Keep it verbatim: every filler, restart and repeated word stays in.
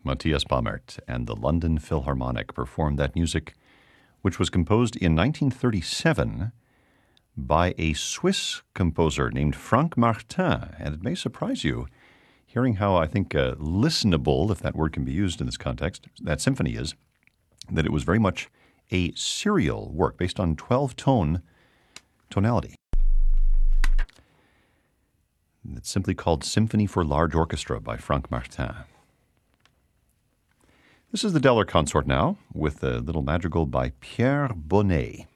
Matthias Baumert and the London Philharmonic performed that music, which was composed in nineteen thirty-seven by a Swiss composer named Franck Martin. And it may surprise you hearing how, I think, uh, listenable, if that word can be used in this context, that symphony is, that it was very much a serial work based on twelve-tone tonality. It's simply called Symphony for Large Orchestra by Franck Martin. This is the Deller Consort now, with a little madrigal by Pierre Bonnet.